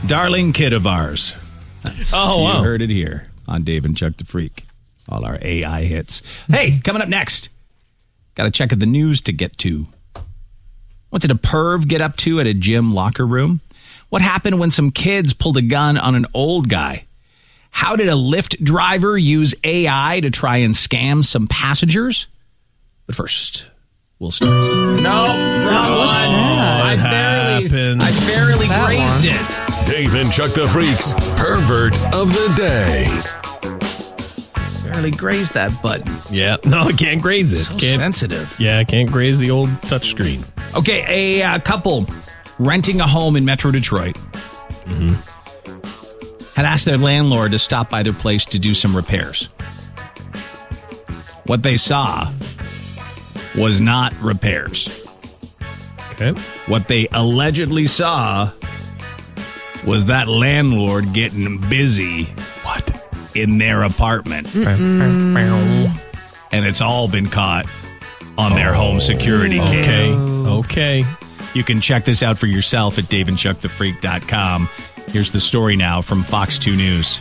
darling kid of ours. Wow. You heard it here on Dave and Chuck the Freak. All our AI hits. Hey, coming up next, got to check out the news to get to. What did a perv get up to at a gym locker room? What happened when some kids pulled a gun on an old guy? How did a Lyft driver use AI to try and scam some passengers? But first, we'll start. No, I barely grazed it. Dave and Chuck the Freak's pervert of the day. Barely grazed that button. Yeah, no, I can't graze it. So Can't- sensitive. Yeah, I can't graze the old touchscreen. Okay, a couple renting a home in Metro Detroit had asked their landlord to stop by their place to do some repairs. What they saw was not repairs. Okay. What they allegedly saw was that landlord getting busy in their apartment. And it's all been caught on their home security cam. Okay. You can check this out for yourself at daveandchuckthefreak.com. Here's the story now from Fox 2 News.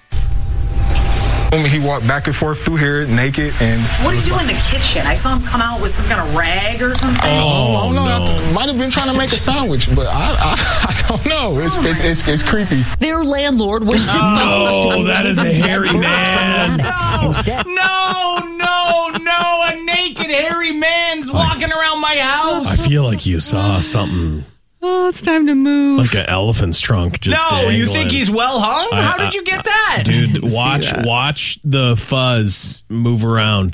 He walked back and forth through here naked and... What did you do in the kitchen? I saw him come out with some kind of rag or something. Oh, no. Might have been trying to make a sandwich, but I don't know. It's creepy. Their landlord was supposed to be that is a hairy man. Instead, No, a naked hairy man's walking around my house. I feel like you saw something Oh, it's time to move. like an elephant's trunk just No, you dangling. think he's well hung? How did you get that? Dude, watch the fuzz move around.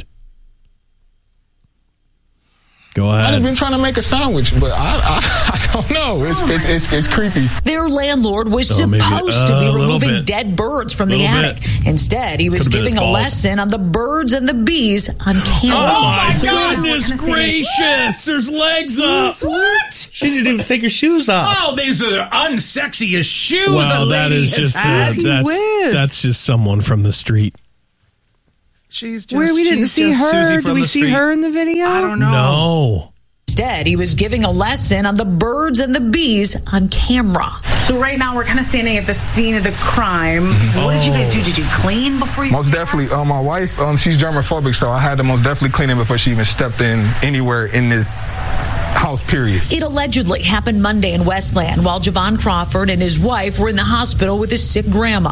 Go Might have ahead. been trying to make a sandwich, but I don't know. It's creepy. their landlord was maybe supposed to a be little removing bit. dead birds from the Little attic. bit. Instead, he was Could've been his giving a balls. lesson on the birds and the bees on camera. Oh my goodness gracious! There's legs up. What? She didn't even take her shoes off. Oh, these are the unsexiest shoes a Well, that lady is has just had. that's just someone from the street. She's Where we didn't see her. Do we see her in the video? I don't know. No. Instead, he was giving a lesson on the birds and the bees on camera. So right now we're kind of standing at the scene of the crime. What did you guys do? Did you clean before you? Most definitely. My wife, she's germophobic, so I had to most definitely clean it before she even stepped in anywhere in this house, period. It allegedly happened Monday in Westland while Javon Crawford and his wife were in the hospital with his sick grandma.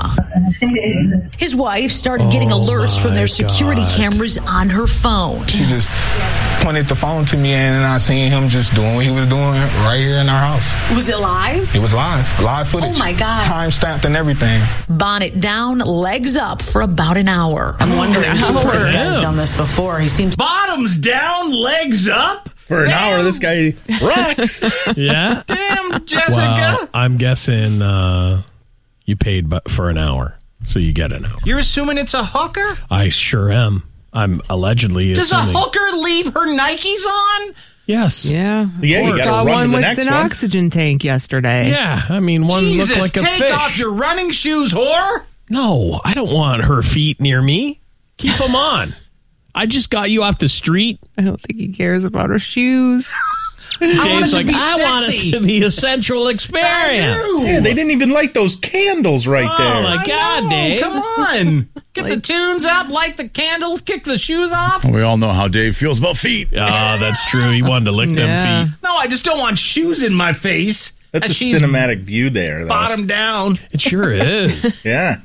His wife started getting alerts from their security cameras on her phone. She just pointed the phone to me, and I seen him just doing what he was doing right here in our house. Was it live? It was live footage. Oh, my God. Time stamped and everything. Bonnet down, legs up for about an hour. I'm wondering too if this for guy's him. done this before. He seems. Bottoms down, legs up. For an hour, this guy rocks. Yeah. Damn, Jessica. Well, I'm guessing you paid for an hour, so you get an hour. You're assuming it's a hooker? I sure am. I'm allegedly Does a assuming. hooker leave her Nikes on? Yes. Yeah. Yeah, you Or gotta saw run to one the with next an one. oxygen tank yesterday. Yeah. I mean, one Jesus, looked like a take fish. off your running shoes, whore. No, I don't want her feet near me. Keep them on. I just got you off the street. I don't think he cares about her shoes. Dave's to like, be I want it sexy." to be a central experience. Yeah, they didn't even light those candles right there. Oh, my God, Dave. Come on. Get the tunes up, light the candle, kick the shoes off. We all know how Dave feels about feet. Oh, that's true. He wanted to lick Yeah. them feet. No, I just don't want shoes in my face. That's a And she's cinematic view there, though. bottom down. It sure is. Yeah.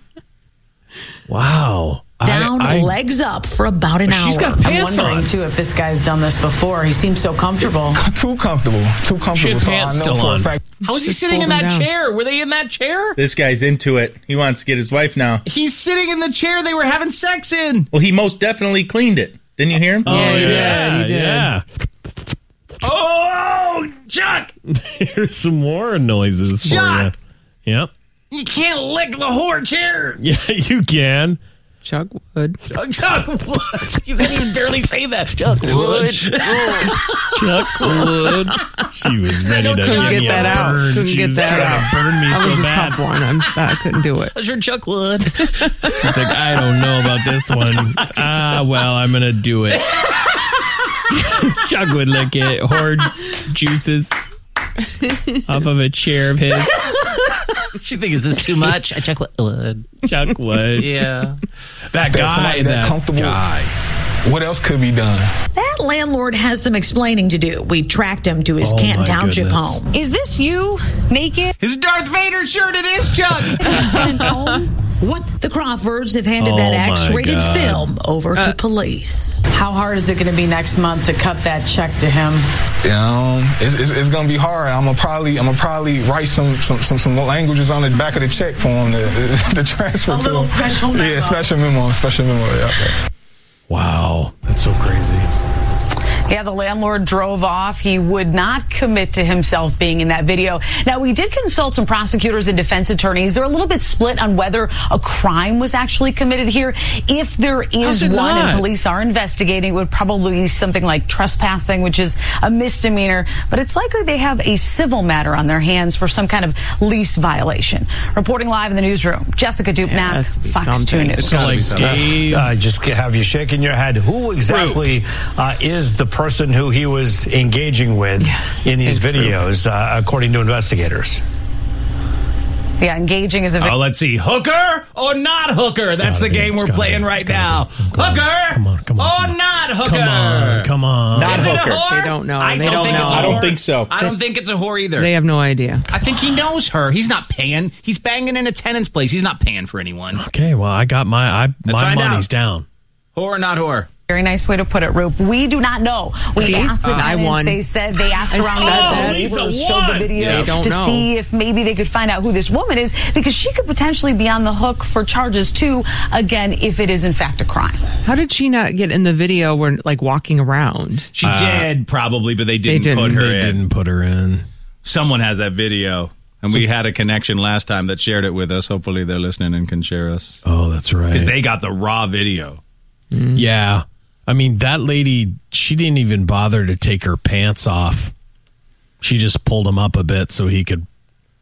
Wow. Down, legs up for about an hour. She's got I'm pants wondering on. too if this guy's done this before. He seems so comfortable. Too comfortable. She had So pants I know still for on. a fact. How is he Just sitting in pull that them down. chair? Were they in that chair? This guy's into it. He wants to get his wife now. He's sitting in the chair they were having sex in. Well, he most definitely cleaned it. Didn't you hear him? Yeah, he did. He did. Yeah. Oh, Chuck! Here's some more noises for you. Chuck! Yep. You can't lick the whore chair. Yeah, you can. Chuck Wood. Chuck Wood. You can't even barely say that. Chuck Wood. Chuck Wood. She was ready to Couldn't give get me that a out. burn. Couldn't She get was that trying out. to burn me That was so a bad. tough one. I couldn't do it. Sure, Chuck Wood. She's like, I don't know about this one. Well, I'm going to do it. Chuck would lick it. Hoard juices off of a chair of his. She thinks, is this too much? I check wood. Chuck Wood. Yeah. That guy, somebody that comfortable. guy. What else could be done? That landlord has some explaining to do. We tracked him to his Canton my Township goodness. home. Is this you, naked? His Darth Vader shirt, it is, Chuck. Tenant's home? What? The Crawfords have handed that Oh, my X-rated God. film over to police. How hard is it going to be next month to cut that check to him? It's gonna be hard. I'm gonna probably write some languages on the back of the check for him to transfer A to little him. special memo. Yeah, special memo. Yeah. Wow. That's so crazy. Yeah, the landlord drove off. He would not commit to himself being in that video. Now, we did consult some prosecutors and defense attorneys. They're a little bit split on whether a crime was actually committed here. If there is it one not? and police are investigating, it would probably be something like trespassing, which is a misdemeanor. But it's likely they have a civil matter on their hands for some kind of lease violation. Reporting live in the newsroom, Jessica Dupnack, has to be Fox 2 something. News. So, like, Dave. Just have you shaking your head. Who exactly is the person who he was engaging with in these videos, according to investigators? Yeah, engaging is a Oh, let's see. Hooker or not hooker? That's the game we're playing right now. Hooker Come on. or not hooker? Come on. Not Is it a hooker. whore? They don't know. I They don't don't think know. it's a I don't whore. think so. I don't think it's a whore either. They have no idea. I think he knows her. He's not paying. He's banging in a tenant's place. He's not paying for anyone. Okay, well, I got my find money's out. down. Whore or not whore? Very nice way to put it, Roop. We do not know. We See? asked the I tenants. won. They said they asked I around saw the that. neighbors, Lisa showed the won. video They don't to know. see if maybe they could find out who this woman is, because she could potentially be on the hook for charges too. Again, if it is in fact a crime. How did she not get in the video where like walking around? She did probably, but they didn't didn't. put her They in. didn't put her in. Someone has that video. And we had a connection last time that shared it with us. Hopefully they're listening and can share us. Oh, that's right. Because they got the raw video. Yeah. I mean, that lady, she didn't even bother to take her pants off. She just pulled them up a bit so he could.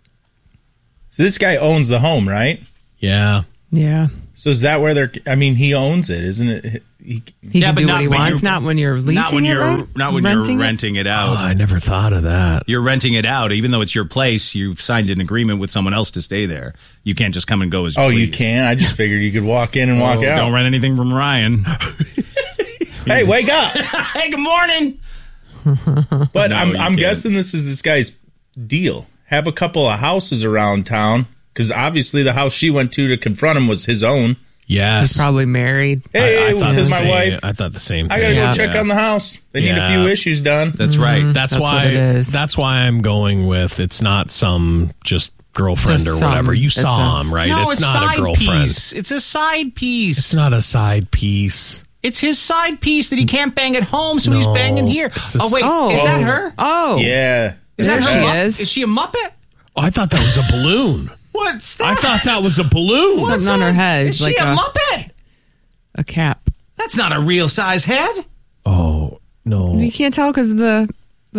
So this guy owns the home, right? Yeah. Yeah. So is that where they're? I mean, he owns it, isn't it? He can do what he wants, not when you're leasing Not when it, you're right? not when Renting you're it? renting it Oh, out. I never thought of that. You're renting it out, even though it's your place. You've signed an agreement with someone else to stay there. You can't just come and go as you Oh, please. you can? I just figured you could walk in and walk out. Don't rent anything from Ryan. Hey, wake up! Hey, good morning. But No, I'm you can't. guessing this is this guy's deal. Have a couple of houses around town, because obviously the house she went to confront him was his own. Yes. He's probably married. Hey, I thought to the my same- wife. I thought the same I thing. gotta Yeah. go check on the house. They need a Yeah. few issues done. That's right. That's That's why. what it is. That's why I'm going with. It's not some just girlfriend Just or some. whatever. You It's saw a- him, right? No, it's not side a girlfriend. piece. It's a side piece. It's not a side piece. It's his side piece that he can't bang at home, so he's No, banging here. it's a- Oh, wait. Oh. Is that her? Oh. Yeah. Is that There her? she Mupp- is. Is she a Muppet? Oh, I thought that was a balloon. What's that? I thought that was a balloon. Something on her head. Is she like a Muppet? a cap. That's not a real size head. Oh no! You can't tell because of the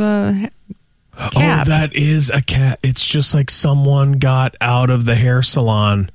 Oh, cap. that is a cat. It's just like someone got out of the hair salon.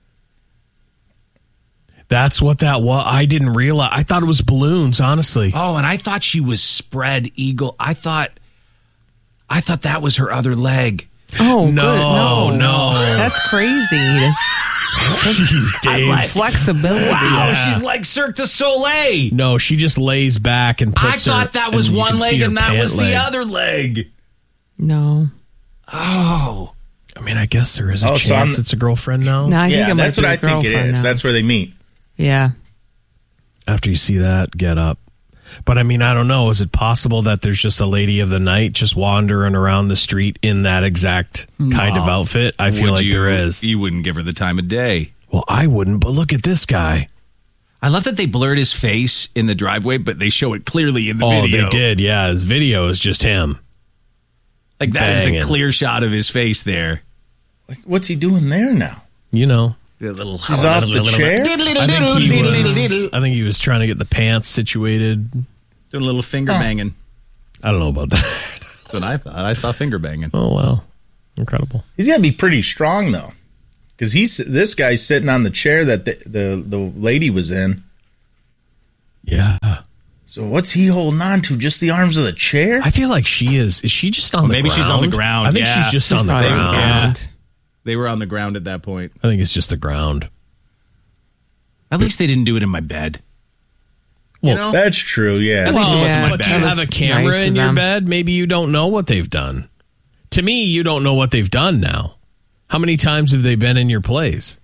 That's what that was. I didn't realize. I thought it was balloons, honestly. Oh, and I thought she was spread eagle. I thought that was her other leg. Oh, No, good. no. That's crazy. Jeez, Dave. Flexibility. Wow, Yeah. she's like Cirque du Soleil. No, she just lays back and I puts her- thought that was and you one can see leg her and that pant was leg. the other leg. No. Oh. I mean, I guess there is a Oh, so I'm- chance it's a girlfriend now. No, I think Yeah, it might that's be what a I think it girlfriend is. now. That's where they meet. Yeah. After you see that, get up. But I mean, I don't know. Is it possible that there's just a lady of the night just wandering around the street in that exact kind of outfit? I feel like there is. You wouldn't give her the time of day. Well, I wouldn't, but look at this guy. I love that they blurred his face in the driveway, but they show it clearly in the Oh, video. they did. Yeah, his video is just him. Like that is Banging. a clear shot of his face there. Like, what's he doing there now? You know. The little He's off the chair? I think he was trying to get the pants situated. Doing a little finger banging. I don't know about that. That's what I thought. I saw finger banging. Oh, wow. Incredible. He's got to be pretty strong, though. Because this guy's sitting on the chair that the lady was in. Yeah. So what's he holding on to? Just the arms of the chair? I feel like she is. Is she just on the Maybe ground? she's on the ground, I think yeah. she's just She's on the probably on the ground. ground. They were on the ground at that point. I think it's just the ground. At least they didn't do it in my bed. Well, you know? That's true, yeah. At least it wasn't my but bed. you have a camera in your bed. Maybe you don't know what they've done. To me, you don't know what they've done now. How many times have they been in your place?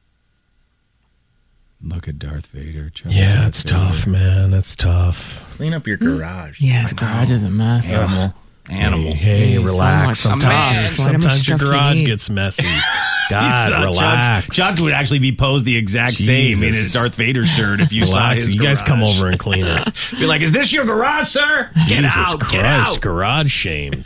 Look at Darth Vader. Yeah, it's tough, man. It's tough. Clean up your garage. Yeah, his garage is a mess. Animal. Hey, relax. So Sometimes your garage gets messy. God, relax. Chuck would actually be posed the exact same in his Darth Vader shirt if you saw his You guys come over and clean it. Be like, is this your garage, sir? Get Jesus out. Christ, Get out. garage shamed.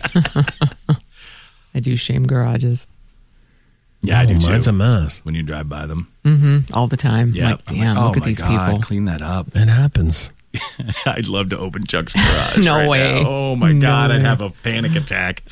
I do shame garages. Yeah, I do too. Mine's a mess. When you drive by them. All the time. Yeah. Like, damn, look at these people. Clean that up. It happens. I'd love to open Chuck's garage. No right way. now. Oh my God, I'd have a panic attack.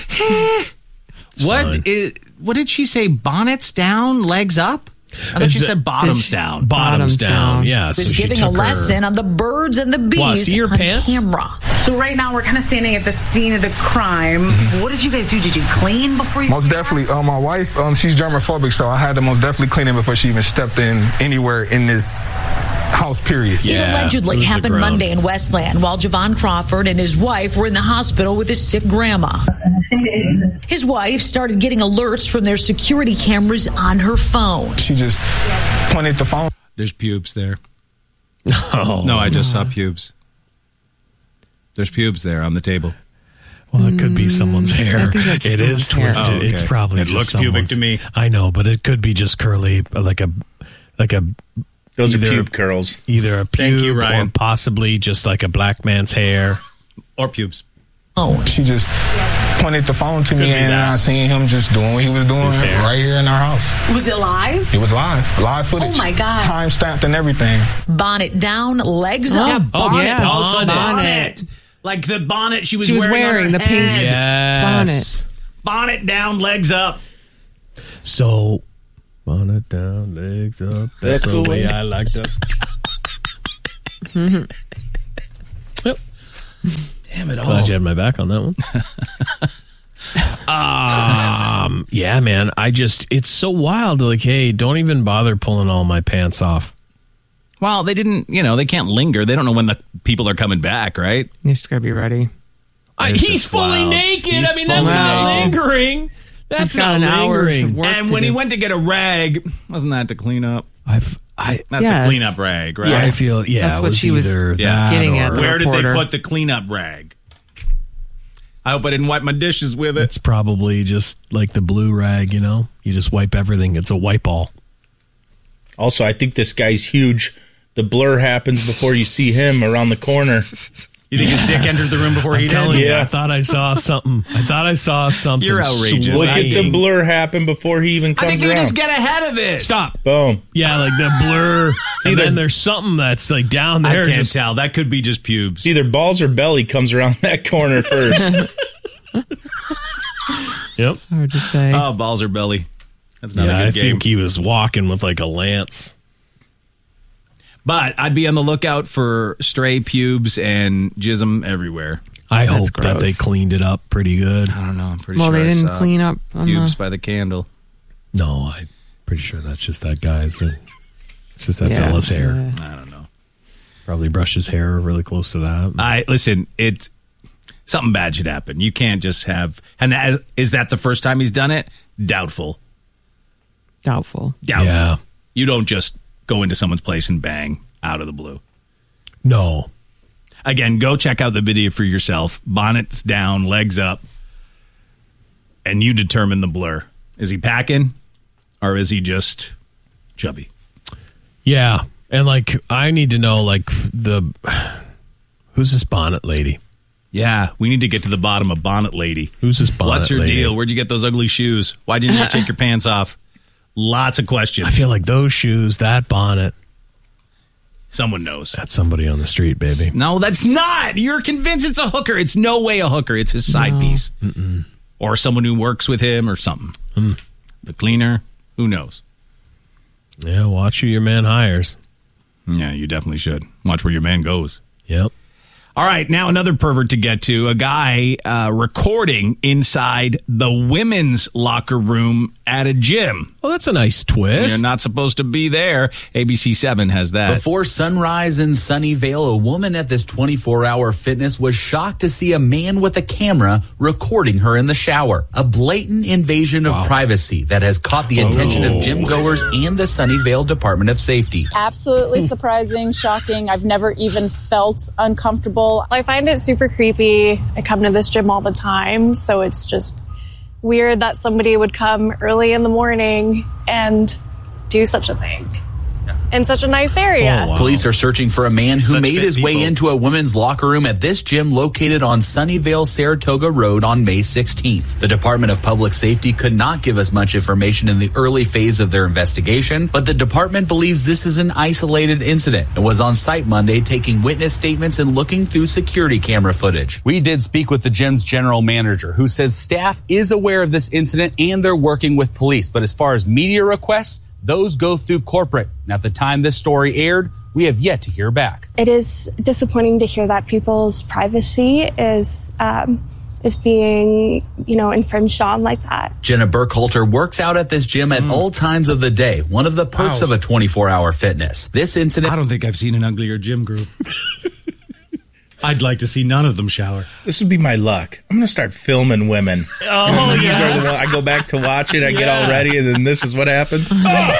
What did she say? Bonnets down, legs up? I thought she said bottoms down. Bottoms down. Yeah. Was giving a lesson on the birds and the bees your on pants? camera. So right now we're kind of standing at the scene of the crime. What did you guys do? Did you clean before you? Most definitely. My wife, she's germophobic, so I had to most definitely clean it before she even stepped in anywhere in this house, period. It allegedly happened Monday in Westland while Javon Crawford and his wife were in the hospital with his sick grandma. His wife started getting alerts from their security cameras on her phone. She just pointed the phone. There's pubes there. No, I just saw pubes. There's pubes there on the table. Well, it could be someone's hair. It is twisted. Oh, okay. It's probably it just looks pubic someone's. to me. I know, but it could be just curly, like a. Those are pube curls. Either a Thank you, pube or Ryan. possibly just like a black man's hair. Or pubes. She just pointed the phone to me, and I seen him just doing what he was doing right here in our house. Was it live? It was live footage. Oh my God! Time stamped and everything. Bonnet down, legs up. Bonnet. Like the bonnet she was wearing. The pink bonnet. Bonnet down, legs up. So, bonnet down, legs up. That's the way I like to. Yep. Damn it all. Glad you had my back on that one. Yeah, man. It's so wild. Like, hey, don't even bother pulling all my pants off. Well, they didn't, they can't linger. They don't know when the people are coming back, right? You just got to be ready. He's fully naked. That's not lingering. That's not lingering. And when he went to get a rag, wasn't that to clean up? That's a cleanup rag, right? Yeah, I feel, that's what she was getting at. Where did they put the cleanup rag? I hope I didn't wipe my dishes with it. It's probably just like the blue rag, You just wipe everything. It's a wipe all. Also, I think this guy's huge. The blur happens before you see him around the corner. You think his dick entered the room before he did? Yeah, I thought I saw something. You're outrageous. Look at the blur happen before he even comes around. I think they just get ahead of it. Stop. Boom. Yeah, like the blur. And then there's something that's like down there. I can't tell. That could be just pubes. It's either balls or belly comes around that corner first. Yep. It's hard to say. Oh, balls or belly. That's not a good game. I think he was walking with like a lance. But I'd be on the lookout for stray pubes and jism everywhere. I hope that they cleaned it up pretty good. I don't know. I'm pretty well, sure they I didn't saw clean up on pubes by the candle. No, I'm pretty sure that's just that guy's. It's just that fella's hair. I don't know. Probably brushed his hair really close to that. Listen, it's something bad should happen. You can't just have. And is that the first time he's done it? Doubtful. Yeah. You don't just go into someone's place and bang out of the blue. No. Again, go check out the video for yourself. Bonnets down, legs up, and you determine the blur. Is he packing, or is he just chubby? Yeah, and I need to know who's this bonnet lady? Yeah, we need to get to the bottom of bonnet lady. Who's this bonnet What's your lady? deal? Where'd you get those ugly shoes? Why didn't you take your pants off? Lots of questions. I feel like those shoes, that bonnet. Someone knows. That's somebody on the street, baby. No, that's not. You're convinced it's a hooker. It's no way a hooker. It's his side piece. Or someone who works with him or something. The cleaner, who knows? Yeah, watch who your man hires. Yeah, you definitely should. Watch where your man goes. Yep. All right, now another pervert to get to. A guy recording inside the women's locker room at a gym. Oh, that's a nice twist. You're not supposed to be there. ABC7 has that. Before sunrise in Sunnyvale, a woman at this 24-hour fitness was shocked to see a man with a camera recording her in the shower. A blatant invasion of privacy that has caught the attention of gym goers and the Sunnyvale Department of Safety. Absolutely surprising, shocking. I've never even felt uncomfortable. I find it super creepy. I come to this gym all the time, so it's just weird that somebody would come early in the morning and do such a thing in such a nice area. Oh, wow. Police are searching for a man who made his way into a women's locker room at this gym located on Sunnyvale-Saratoga Road on May 16th. The Department of Public Safety could not give us much information in the early phase of their investigation, but the department believes this is an isolated incident and was on site Monday taking witness statements and looking through security camera footage. We did speak with the gym's general manager, who says staff is aware of this incident and they're working with police. But as far as media requests, those go through corporate. And at the time this story aired, we have yet to hear back. It is disappointing to hear that people's privacy is being, infringed on like that. Jenna Burkhalter works out at this gym at all times of the day. One of the perks of a 24-hour fitness. This incident... I don't think I've seen an uglier gym group. I'd like to see none of them shower. This would be my luck. I'm going to start filming women. Oh, these are the ones, I go back to watch it, I get all ready, and then this is what happens.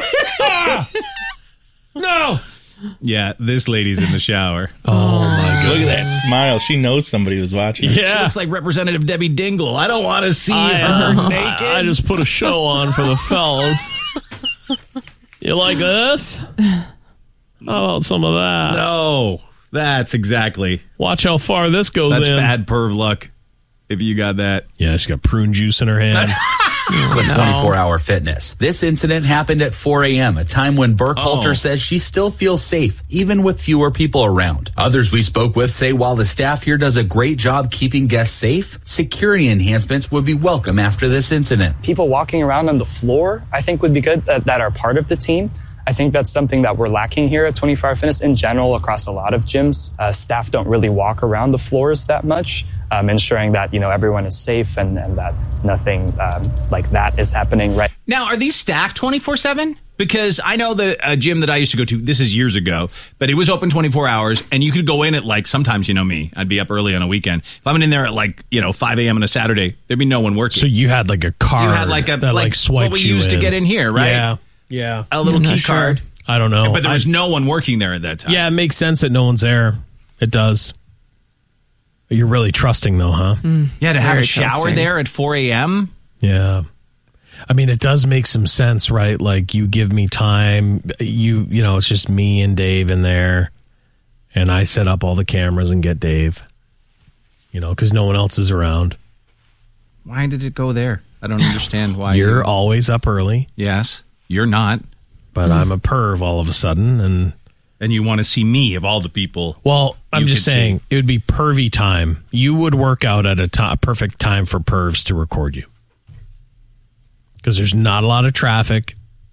No! Yeah, this lady's in the shower. Oh, my goodness. Look at that smile. She knows somebody was watching. She looks like Representative Debbie Dingle. I don't want to see her naked. I just put a show on for the fellas. You like this? How about some of that? No. That's exactly. Watch how far this goes That's in. bad perv luck, if you got that. Yeah, she's got prune juice in her hand. With 24-hour fitness. This incident happened at 4 a.m., a time when Burkhalter says she still feels safe, even with fewer people around. Others we spoke with say while the staff here does a great job keeping guests safe, security enhancements would be welcome after this incident. People walking around on the floor, I think, would be good that are part of the team. I think that's something that we're lacking here at 24 Hour Fitness in general across a lot of gyms. Staff don't really walk around the floors that much, ensuring that, everyone is safe and that nothing like that is happening right now. Are these staffed 24/7? Because I know the gym that I used to go to, this is years ago, but it was open 24 hours and you could go in at sometimes, me, I'd be up early on a weekend. If I'm in there at 5 a.m. on a Saturday, there'd be no one working. So you had a card. You had that swiped what we used to get in here, right? Yeah. A little key card. I don't know. But there was no one working there at that time. Yeah, it makes sense that no one's there. It does. You're really trusting, though, huh? Yeah, to have a shower there at 4 a.m.? Yeah. I mean, it does make some sense, right? Like, you give me time. It's just me and Dave in there. And I set up all the cameras and get Dave. Because no one else is around. Why did it go there? I don't understand why. You're always up early. Yes. You're not. But I'm a perv all of a sudden, and you want to see me of all the people. Well, I'm just saying, it would be pervy time. You would work out at a perfect time for pervs to record you. Because there's not a lot of traffic.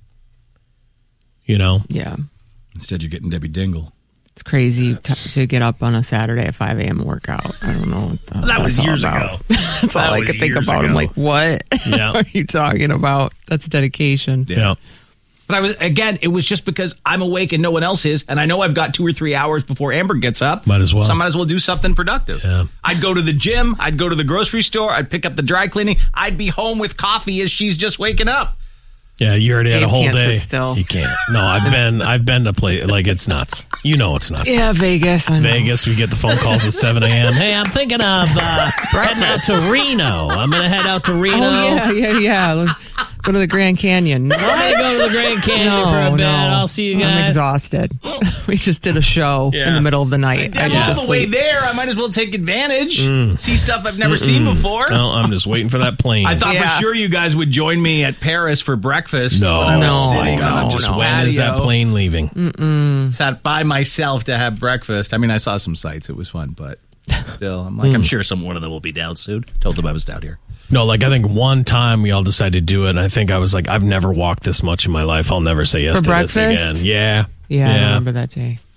Yeah. Instead, you're getting Debbie Dingle. It's crazy to get up on a Saturday at 5 a.m. and work out. I don't know. That was years ago. That's all I could think about. I'm like, what are you talking about? That's dedication. Yeah. But it was just because I'm awake and no one else is, and I know I've got 2 or 3 hours before Amber gets up. Might as well. So I might as well do something productive. Yeah. I'd go to the gym. I'd go to the grocery store. I'd pick up the dry cleaning. I'd be home with coffee as she's just waking up. Yeah, you already had a whole can't day. Sit still. You can't. No, I've been to play it's nuts. It's nuts. Yeah, Vegas. I know. Vegas, we get the phone calls at 7 a.m. Hey, I'm thinking of heading out to Reno. I'm going to head out to Reno. Oh, yeah. Go to the Grand Canyon. I'm going to go to the Grand Canyon for a bit. I'll see you guys. I'm exhausted. We just did a show in the middle of the night. I'm all the way there. I might as well take advantage. See stuff I've never seen before. No, I'm just waiting for that plane. I thought for sure you guys would join me at Paris for breakfast. No. When is that plane leaving? Sat by myself to have breakfast. I mean, I saw some sights. It was fun, but still, I'm sure one of them will be down soon. Told them I was down here. No, I think one time we all decided to do it, and I think I was like, I've never walked this much in my life. I'll never say yes for to breakfast? this again. Yeah. Yeah, I remember that day.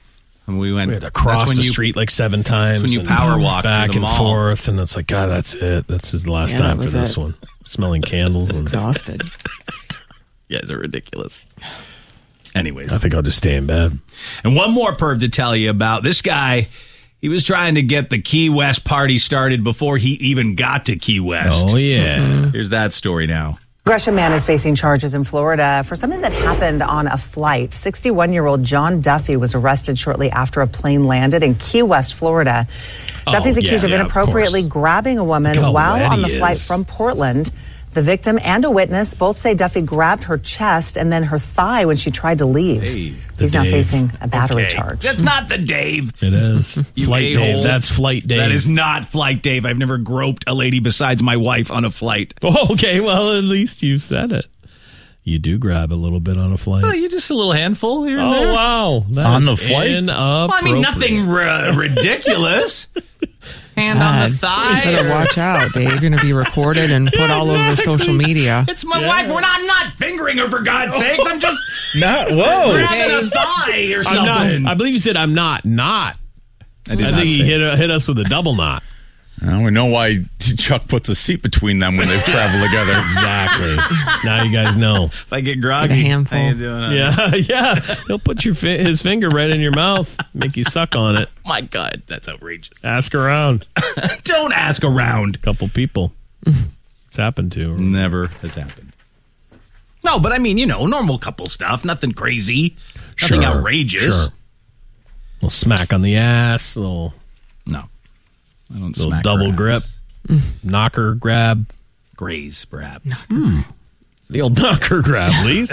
And we had to cross the street like 7 times. When you power walk back through the and mall. forth, and it's like, God, that's it. This is the last time for this one. Smelling candles. And exhausted. You guys are ridiculous. Anyways. I think I'll just stay in bed. And one more perv to tell you about. This guy, he was trying to get the Key West party started before he even got to Key West. Oh, yeah. Here's that story now. Gresham man is facing charges in Florida for something that happened on a flight. 61-year-old John Duffy was arrested shortly after a plane landed in Key West, Florida. Duffy's accused of inappropriately grabbing a woman while on the flight from Portland. The victim and a witness both say Duffy grabbed her chest and then her thigh when she tried to leave. He's now facing a battery charge. That's not the Dave. It is. Flight Dave. That's Flight Dave. That is not Flight Dave. I've never groped a lady besides my wife on a flight. Oh, okay, well, at least you said it. You do grab a little bit on a flight. Well, you just a little handful here and there. Oh, wow. On the flight? Well, I mean, nothing ridiculous. Hand on the thigh. You better watch out, Dave. You're going to be recorded and put all over social media. It's my wife. I'm not fingering her, for God's sakes. I'm just grabbing a thigh or something. I believe you said I'm not. I think he hit us with a double knot. Well, we know why Chuck puts a seat between them when they travel together. Exactly. Now you guys know. If I get groggy, like a handful. how you doing? Yeah. He'll put his finger right in your mouth, make you suck on it. My God, that's outrageous. Ask around. Don't ask around. A couple people. It's happened to. Never has happened. No, but I mean, normal couple stuff. Nothing crazy. Nothing outrageous. Sure. A little smack on the ass. No. I don't little smack double grip. Knocker grab. Graze, perhaps. The old knocker grab, please.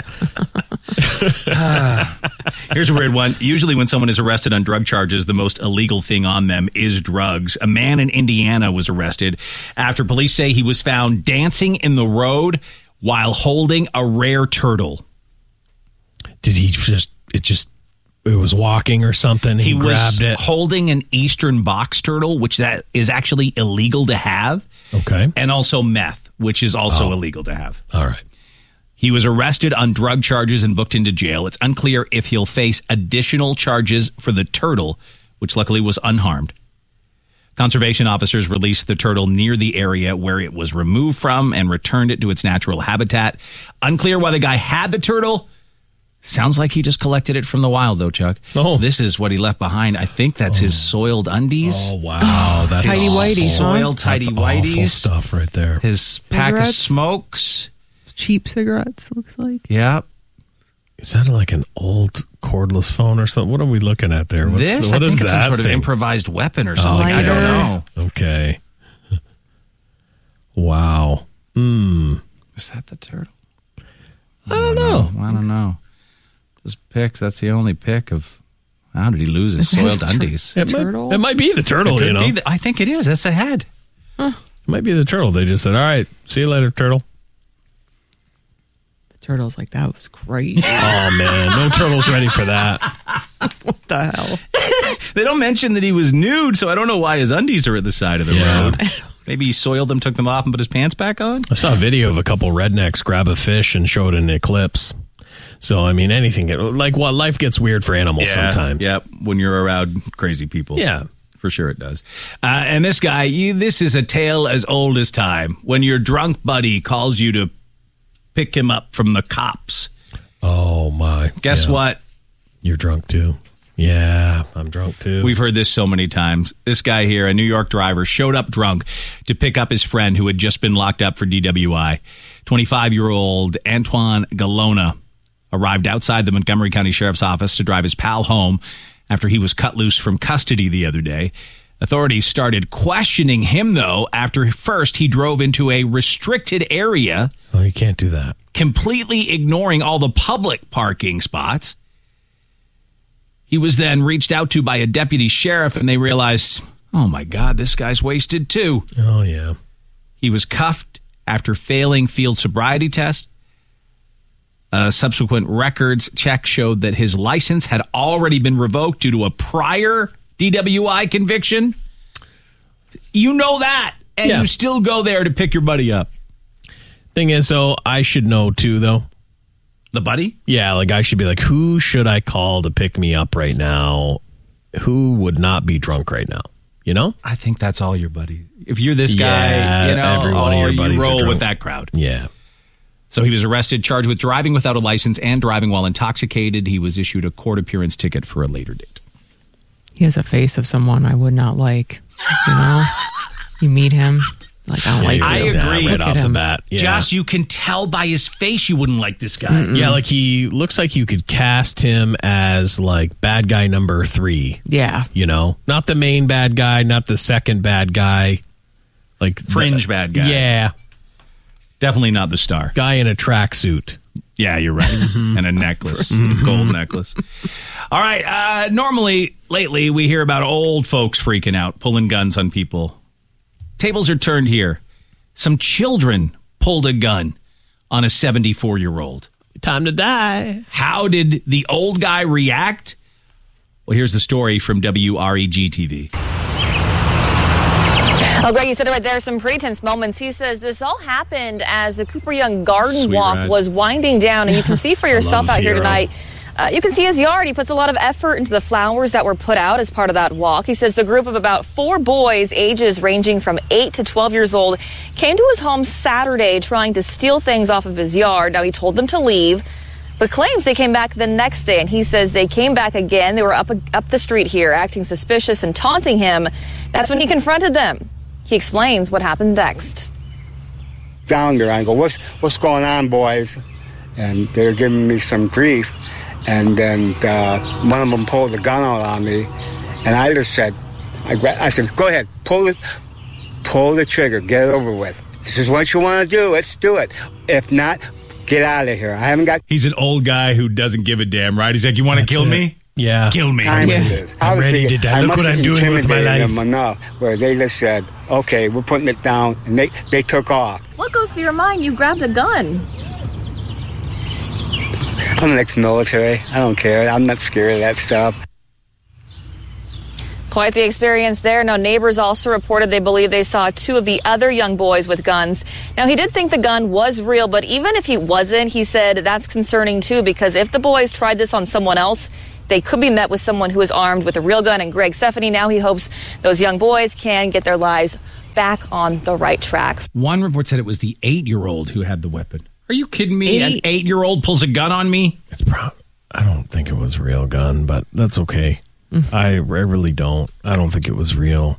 Here's a weird one. Usually when someone is arrested on drug charges, the most illegal thing on them is drugs. A man in Indiana was arrested after police say he was found dancing in the road while holding a rare turtle. Did he it was walking or something? He grabbed it. Holding an eastern box turtle, which that is actually illegal to have. Okay. And also meth, which is also illegal to have. All right. He was arrested on drug charges and booked into jail. It's unclear if he'll face additional charges for the turtle, which luckily was unharmed. Conservation officers released the turtle near the area where it was removed from and returned it to its natural habitat. Unclear why the guy had the turtle. Sounds like he just collected it from the wild, though, Chuck. Oh. This is what he left behind. I think that's his soiled undies. Oh, wow. That's tidy whities, soiled tidy whities. Awful stuff right there. His pack of smokes. Cheap cigarettes, looks like. Yeah. Is that like an old cordless phone or something? What are we looking at there? I think it's some sort of improvised weapon or something. I don't know. Okay. Wow. Is that the turtle? I don't know. I don't know. Just pics. That's the only pic of how did he lose his soiled undies? It might be the turtle, I think it is. That's the head. It might be the turtle. They just said, all right, see you later, turtle. The turtle's like, that was crazy. Oh, man. No turtle's ready for that. What the hell? They don't mention that he was nude, so I don't know why his undies are at the side of the road. Maybe he soiled them, took them off, and put his pants back on? I saw a video of a couple rednecks grab a fish and show it in an eclipse. So, I mean, anything. Life gets weird for animals sometimes. Yep, when you're around crazy people. Yeah. For sure it does. And this guy, this is a tale as old as time. When your drunk buddy calls you to pick him up from the cops. Oh, my. Guess what? You're drunk, too. Yeah, I'm drunk, too. We've heard this so many times. This guy here, a New York driver, showed up drunk to pick up his friend who had just been locked up for DWI. 25-year-old Antoine Galona arrived outside the Montgomery County Sheriff's Office to drive his pal home after he was cut loose from custody the other day. Authorities started questioning him, though, after first he drove into a restricted area. Oh, you can't do that. Completely ignoring all the public parking spots. He was then reached out to by a deputy sheriff, and they realized, oh, my God, this guy's wasted, too. Oh, yeah. He was cuffed after failing field sobriety tests. Subsequent records check showed that his license had already been revoked due to a prior DWI conviction. You know that, and you still go there to pick your buddy up. Thing is, though, I should know, too, though. The buddy? Yeah, I should be like, who should I call to pick me up right now? who would not be drunk right now? You know? I think that's all your buddy. If you're this guy, every one of your buddies you are roll drunk with that crowd. Yeah. So he was arrested, charged with driving without a license and driving while intoxicated. He was issued a court appearance ticket for a later date. He has a face of someone I would not like. You know? You meet him, like, I don't like I you. agree. Right off the bat. Yeah. Josh, you can tell by his face you wouldn't like this guy. Yeah, like he looks like you could cast him as like bad guy number 3. Yeah. You know? Not the main bad guy, not the second bad guy. Like Fringe bad guy. Yeah. Definitely not the star. Guy in a tracksuit. Yeah, you're right. And a necklace, a gold necklace. All right. Normally, lately, we hear about old folks freaking out, pulling guns on people. Tables are turned here. Some children pulled a gun on a 74-year-old. Time to die. How did the old guy react? Well, here's the story from WREG-TV. Oh, Greg, you said it right there. Some pretty tense moments. He says this all happened as the Cooper Young Garden Sweet Walk ride. was winding down. And you can see for yourself out here tonight. You can see his yard. He puts a lot of effort into the flowers that were put out as part of that walk. He says the group of about 4 boys, ages ranging from 8 to 12 years old, came to his home Saturday trying to steal things off of his yard. Now, he told them to leave, but claims they came back the next day. And he says they came back again. They were up the street here, acting suspicious and taunting him. That's when he confronted them. He explains what happened next. Down there, I go, what's going on, boys? And they're giving me some grief. And then one of them pulled the gun out on me. And I just said, I said, go ahead, pull the trigger, get it over with. This is what you want to do, let's do it. If not, get out of here. I haven't got... He's an old guy who doesn't give a damn, right? He's like, you want to kill me? Yeah. Kill me. I'm ready to die. Look what I'm doing with my life. Them enough where they just said, okay, we're putting it down, and they took off. What goes through your mind? You grabbed a gun. I'm an ex-military. I don't care. I'm not scared of that stuff. Quite the experience there. Now, neighbors also reported they believe they saw 2 of the other young boys with guns. Now, he did think the gun was real, but even if he wasn't, he said that's concerning too, because if the boys tried this on someone else, they could be met with someone who is armed with a real gun. And Greg Stephanie, now he hopes those young boys can get their lives back on the right track. One report said it was the 8-year-old who had the weapon. Are you kidding me? An 8-year-old pulls a gun on me? I don't think it was a real gun, but that's okay. I really don't. I don't think it was real.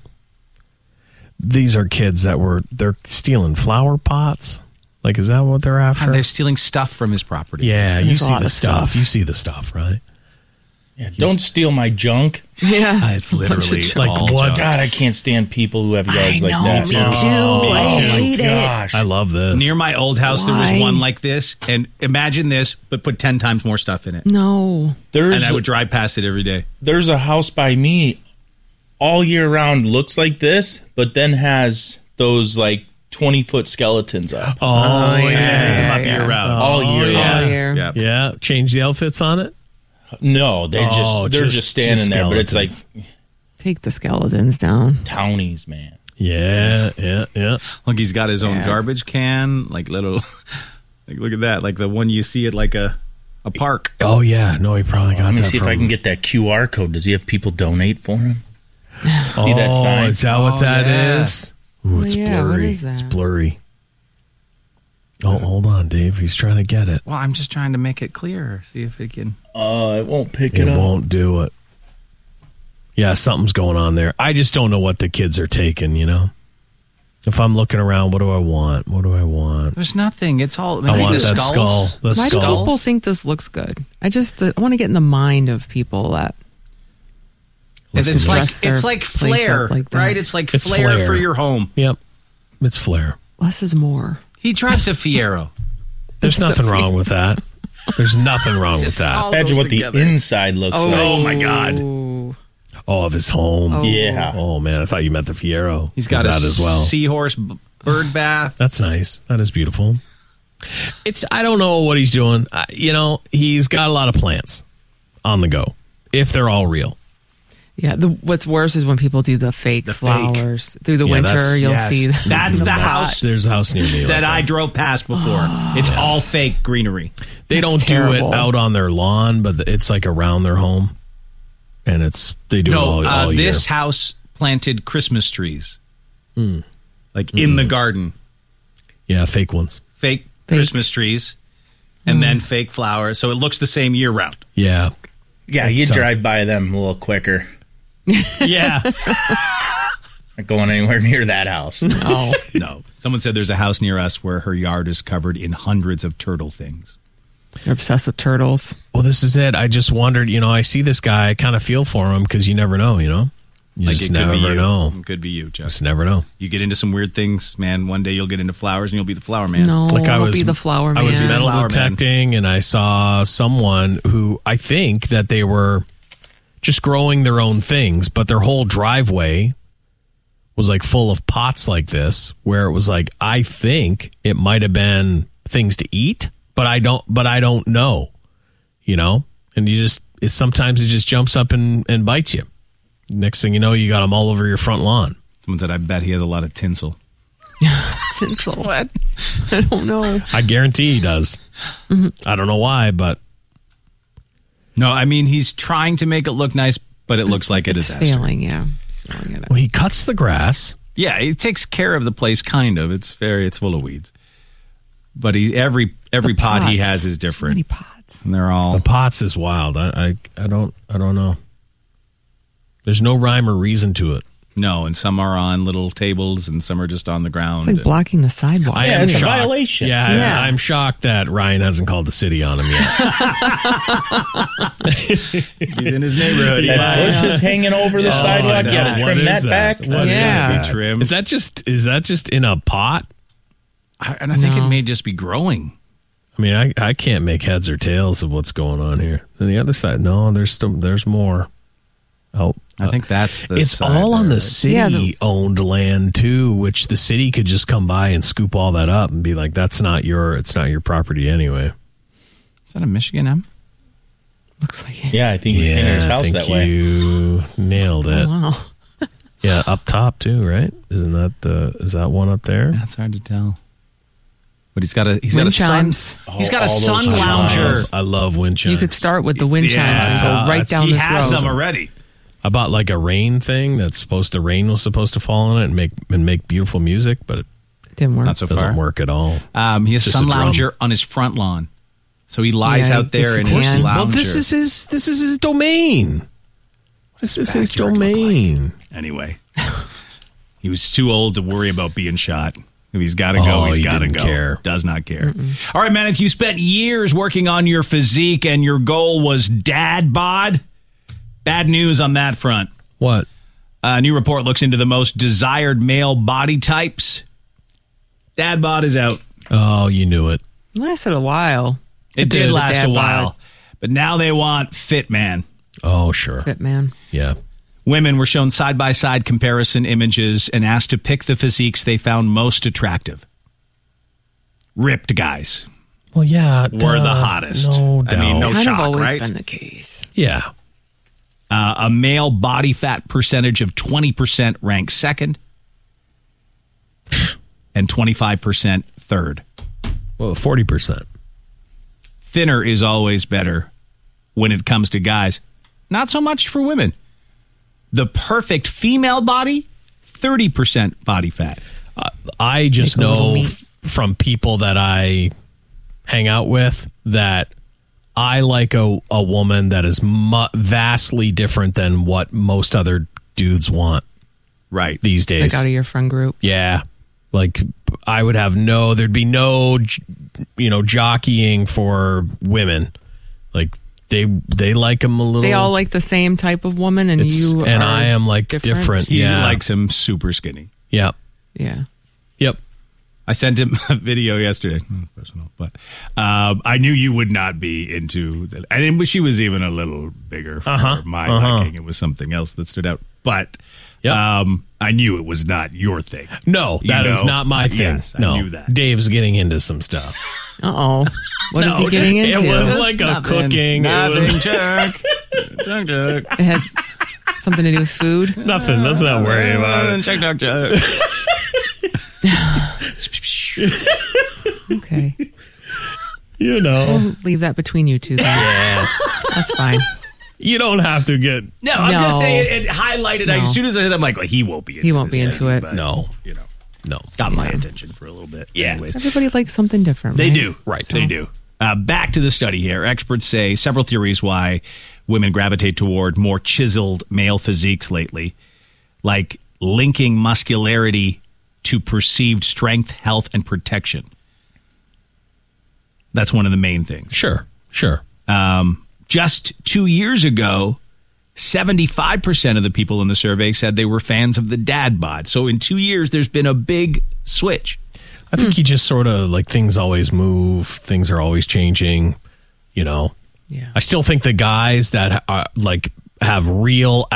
These are kids they're stealing flower pots. Like, is that what they're after? They're stealing stuff from his property. Yeah, you see the stuff. You see the stuff, right? Yeah, don't steal my junk. Yeah. It's literally like all what? junk. God, I can't stand people who have yards like that. Me too. I hate it. gosh. I love this. Near my old house, there was one like this. And imagine this, but put 10 times more stuff in it. No. And I would drive past it every day. There's a house by me all year round, looks like this, but then has those like 20-foot skeletons up. Up year round. All year round. Yep. Yeah. Change the outfits on it? No, they're just standing there, but it's like take the skeletons down. Townies, man. Yeah. Look, he's got his own garbage can, like little. Like, look at that, like the one you see at like a park. Oh yeah, no, he probably got. Let me that see if I can get that QR code. Does he have people donate for him? Oh, See that sign? Is that what that is? Ooh, it's yeah, blurry. what is that? It's blurry. Oh, hold on, Dave. He's trying to get it. Well, I'm just trying to make it clear. See if it can. It won't pick it up. It won't do it. Yeah, something's going on there. I just don't know what the kids are taking, you know? If I'm looking around, what do I want? What do I want? There's nothing. It's all. I want that skull. The Why do skull. people think this looks good? I want to get in the mind of people that. It's like flair, right? It's like flair for your home. Yep, it's flair. Less is more. He drives a Fiero. There's nothing wrong with that. There's nothing wrong with that. Imagine what the inside looks like. Oh my God. Oh, of his home. Oh. Yeah. Oh man, I thought you meant the Fiero. He's got that a as well. seahorse bird bath. That's nice. That is beautiful. I don't know what he's doing. He's got a lot of plants on the go. If they're all real. Yeah, what's worse is when people do the fake flowers through the winter. You'll see that's the house. There's a house near me that I drove past before. It's all fake greenery. They don't do it out on their lawn, but it's like around their home. and they do it all year. This house planted Christmas trees, like in the garden. Yeah, fake ones. Fake Christmas trees, and then fake flowers. So it looks the same year round. Yeah. Yeah, you drive by them a little quicker. Yeah. Not going anywhere near that house. No. No. Someone said there's a house near us where her yard is covered in hundreds of turtle things. You're obsessed with turtles. Well, this is it. I just wondered, I see this guy, I kind of feel for him because you never know, You just never know. It could be you, Jeff. Just never know. You get into some weird things, man. One day you'll get into flowers and you'll be the flower man. No, I'll be the flower man. I was metal detecting and I saw someone who I think that they were just growing their own things, but their whole driveway was like full of pots like this, where it was like, I think it might have been things to eat, but I don't know, and sometimes it just jumps up and bites you. Next thing you know, you got them all over your front lawn. Someone said, I bet he has a lot of tinsel. Tinsel? What? I don't know. I guarantee he does. I don't know why, but. No, I mean, he's trying to make it look nice, but it looks like a disaster. It's failing, yeah. Well, he cuts the grass. Yeah, he takes care of the place, kind of. It's full of weeds. But every pot he has is different. So many pots. And they're all. The pots is wild. I don't know. There's no rhyme or reason to it. No, and some are on little tables and some are just on the ground. It's like blocking the sidewalk. It's a violation. Yeah, I'm shocked that Ryan hasn't called the city on him yet. He's in his neighborhood. That bush is hanging over the sidewalk. You got to trim that back. What's Yeah. going to be trimmed? Is that just in a pot? And I think it may just be growing. I mean, I can't make heads or tails of what's going on here. On the other side, no, there's more. Oh, I think that's the. It's side all on there, the city-owned land too, which the city could just come by and scoop all that up and be like, "It's not your property anyway." Is that a Michigan M? Looks like it. Yeah, I think we painted his house that way. You nailed it. Oh, wow. Yeah, up top too, right? Is that one up there? That's hard to tell. But he's got a wind chimes. He's got a sun lounger. I love wind chimes. You could start with the wind chimes and go right down this road. He has them already. I bought like a rain thing rain was supposed to fall on it and make beautiful music, but it didn't work. Not so far. Doesn't work at all. He has a sun lounger on his front lawn, so he lies out there in his lounger. Well, this is his domain. This is his domain. Anyway, he was too old to worry about being shot. If he's got to go, he's got to go. Care. Does not care. All right, man, if you spent years working on your physique and your goal was dad bod, bad news on that front. What? A new report looks into the most desired male body types. Dad bod is out. Oh, you knew it. It lasted a while. It did last a while. But now they want fit man. Oh, sure. Fit man. Yeah. Women were shown side-by-side comparison images and asked to pick the physiques they found most attractive. Ripped guys. Well, yeah. Were the hottest. No doubt. I mean, no kind shock, of always right? been the case. Yeah. A male body fat percentage of 20% ranks second and 25% third. Well, 40%. Thinner is always better when it comes to guys. Not so much for women. The perfect female body, 30% body fat. I just know from people that I hang out with that I like a woman that is vastly different than what most other dudes want. Right. These days. Like out of your friend group. Yeah. Like I would have there'd be no, jockeying for women. Like they like them a little. They all like the same type of woman, and I am like different. He likes him super skinny. Yep. Yeah. Yep. I sent him a video yesterday, personal, but I knew you would not be into that. And she was even a little bigger for my liking. It was something else that stood out. But I knew it was not your thing. No, that is not my thing. Yes, I knew that. Dave's getting into some stuff. Uh-oh. What is he getting into? It was like a cooking. Nothing, jerk. Jerk. It had something to do with food? Nothing. Let's not worry about it. Jerk. Okay. We'll leave that between you two then. Yeah. That's fine. You don't have to get. No, I'm just saying it highlighted. As soon as I hit, I'm like, well, he won't be. He won't be into it. But, No. No, got my attention for a little bit. Yeah, anyways. Everybody likes something different. They right? do. Right. They do. Back to the study here. Experts say several theories why women gravitate toward more chiseled male physiques lately, like linking muscularity to perceived strength, health, and protection. That's one of the main things. Sure. Just 2 years ago, 75% of the people in the survey said they were fans of the dad bod. So in 2 years, there's been a big switch. I think you just sort of like things always move. Things are always changing, Yeah. I still think the guys that are like have real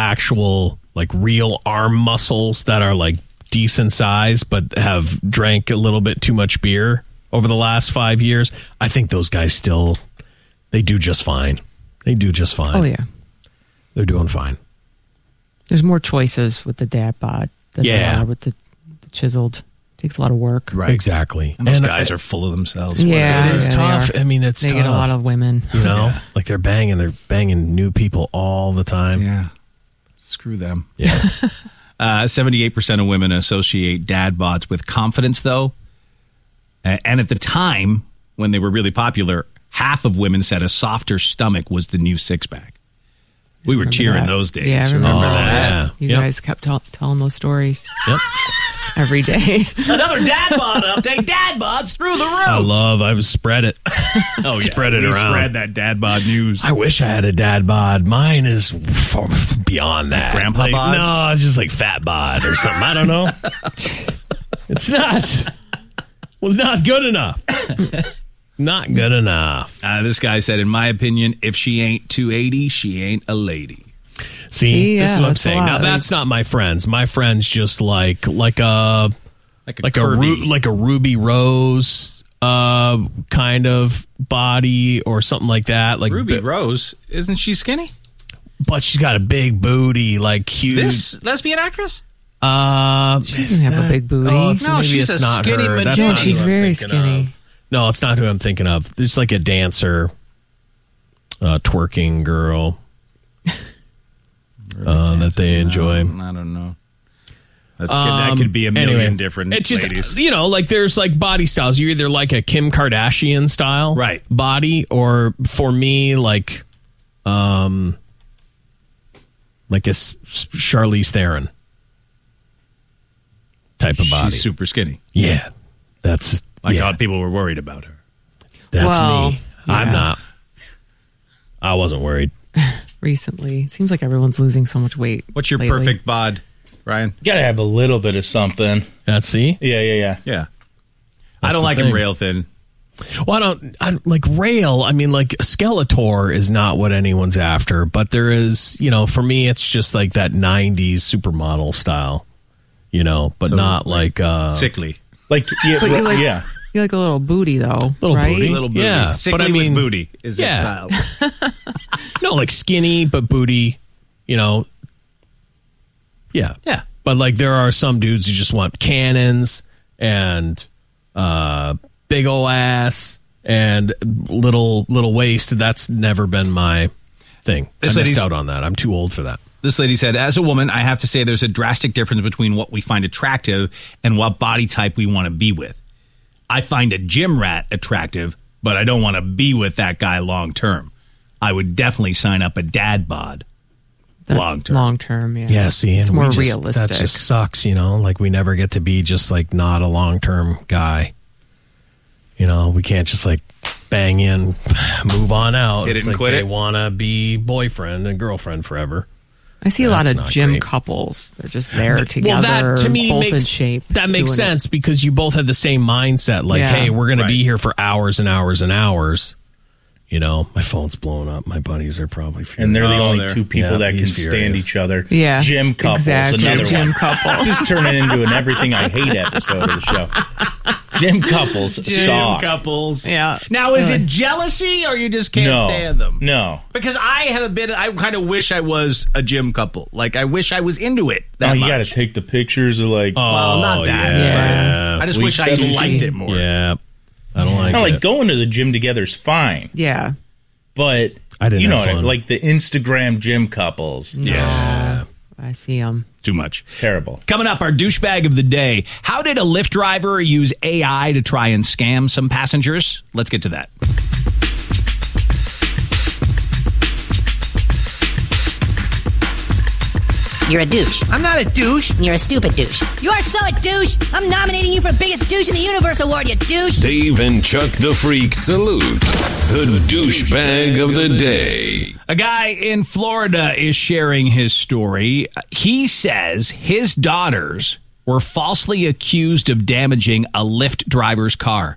arm muscles that are like decent size, but have drank a little bit too much beer over the last 5 years. I think those guys they do just fine. Oh, yeah. They're doing fine. There's more choices with the dad bod than there are with the chiseled. Takes a lot of work. Right. Exactly. And those guys are full of themselves. Yeah. It is tough. I mean, it's they tough. get a lot of women. Like they're banging new people all the time. Yeah. Screw them. Yeah. 78% of women associate dad bods with confidence, though. And at the time when they were really popular, half of women said a softer stomach was the new six-pack. We were cheering those days. Yeah, I remember that. You guys kept telling those stories. Yep. Every day. Another dad bod update. Dad bods through the roof. I would spread it. Spread it around. Spread that dad bod news. I wish I had a dad bod. Mine is beyond that. Grandpa bod? No, it's just like fat bod or something. I don't know. It's not. Was not good enough. Not good enough. This guy said, in my opinion, if she ain't 280, she ain't a lady. See, this is what I'm saying. Now that's not my friends. My friends just like a Ruby Rose kind of body or something like that. Like Ruby Rose, isn't she skinny? But she's got a big booty, like huge. This lesbian actress? She doesn't have a big booty. No, she's a skinny No, she's very skinny. No, it's not who I'm thinking of. There's like a dancer, twerking girl. That they enjoy. I don't know. That could be a million different ladies. Like there's like body styles. You're either like a Kim Kardashian style body, or for me, like a Charlize Theron type of body. She's super skinny. Yeah. That's I thought people were worried about her. That's me. Yeah. I'm not. I wasn't worried. Recently. It seems like everyone's losing so much weight. What's your perfect bod, Ryan? You gotta have a little bit of something. See? Yeah. I don't like him rail thin. Well, I don't like rail. I mean, like Skeletor is not what anyone's after, but there is, for me, it's just like that 90s supermodel style, but so not like sickly. Like, yeah. You like a little booty, though, little right? booty. Little booty. Yeah. Sickly but I mean, with booty is the style. No, like skinny, but booty, Yeah. Yeah. But like there are some dudes who just want cannons and big ol' ass and little waist. That's never been my thing. I missed out on that. I'm too old for that. This lady said, as a woman, I have to say there's a drastic difference between what we find attractive and what body type we want to be with. I find a gym rat attractive, but I don't want to be with that guy long term. I would definitely sign up a dad bod long term. Long term, yeah. Yeah, see, it's more realistic. That just sucks, Like we never get to be just like not a long term guy. We can't just like bang in, move on out. Hit it it's and like quit they it. want to be boyfriend and girlfriend forever. I see a lot of gym great. couples. They're just there together. Well, that to me both makes in shape. That makes sense because you both have the same mindset. Like, hey, we're going to be here for hours and hours and hours. My phone's blowing up. My buddies are probably furious. And they're the only two people that can stand each other. Yeah, gym couples. Exactly. Another gym one. couples. This is turning into an everything I hate episode of the show. Gym couples. Gym couples. Yeah. Now, is it jealousy or you just can't stand them? No. Because I kind of wish I was a gym couple. Like, I wish I was into it. You got to take the pictures of like. Well, not that. Yeah. I just wish I liked it more. Yeah. I don't like it. Like going to the gym together is fine. Yeah. But I didn't. You know, have fun. like the Instagram gym couples. No. Yes. I see them. Too much. Terrible. Coming up, our douchebag of the day. How did a Lyft driver use AI to try and scam some passengers? Let's get to that. You're a douche. I'm not a douche. You're a stupid douche. You are so a douche. I'm nominating you for Biggest Douche in the Universe Award, you douche. Dave and Chuck the Freak salute the douchebag of the day. A guy in Florida is sharing his story. He says his daughters were falsely accused of damaging a Lyft driver's car.